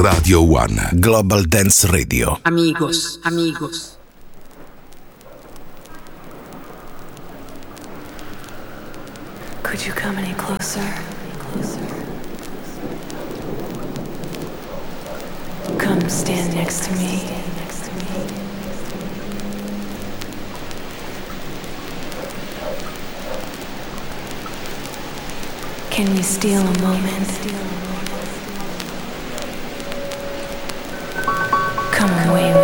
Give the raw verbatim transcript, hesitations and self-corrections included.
Radio One Global Dance Radio. Amigos, amigos. Could you come any closer? Come stand next to me. Can we steal a moment? Come away with